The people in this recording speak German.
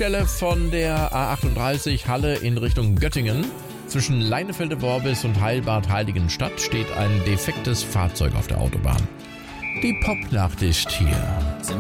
Stelle von der A38 Halle in Richtung Göttingen. Zwischen Leinefelde-Worbis und Heilbad Heiligenstadt steht ein defektes Fahrzeug auf der Autobahn. Die Pop-Nachricht hier.